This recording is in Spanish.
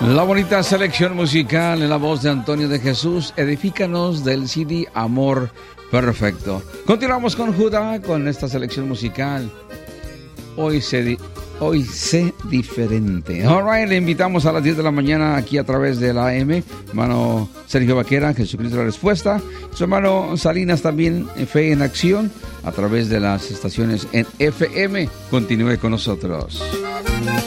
La bonita selección musical en la voz de Antonio de Jesús, Edifícanos, del CD Amor Perfecto. Continuamos con Judá, con esta selección musical. Hoy sé diferente. All right, le invitamos a las 10 de la mañana aquí a través de la AM. Hermano Sergio Vaquera, Jesucristo la Respuesta. Su hermano Salinas también, Fe en Acción, a través de las estaciones en FM. Continúe con nosotros.